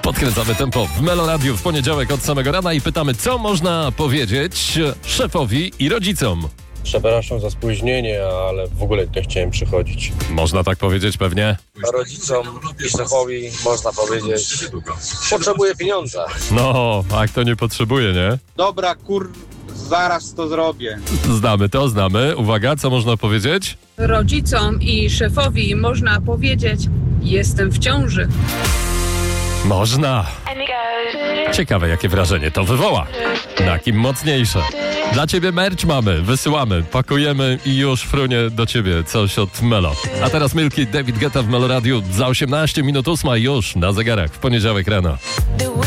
Podkręcamy tempo w Meloradiu w poniedziałek od samego rana i pytamy, co można powiedzieć szefowi i rodzicom. Przepraszam za spóźnienie, ale w ogóle nie chciałem przychodzić. Można tak powiedzieć pewnie? Rodzicom i szefowi można powiedzieć, potrzebuję pieniądza. No, a kto nie potrzebuje, nie? Dobra, zaraz to zrobię. Znamy. Uwaga, co można powiedzieć? Rodzicom i szefowi można powiedzieć: jestem w ciąży. Można. Ciekawe, jakie wrażenie to wywoła. Na kim mocniejsze. Dla ciebie merch mamy, wysyłamy, pakujemy i już frunie do ciebie coś od Melo. A teraz Milky, David Guetta w Meloradiu za 18 minut 8 już na zegarach w poniedziałek rano.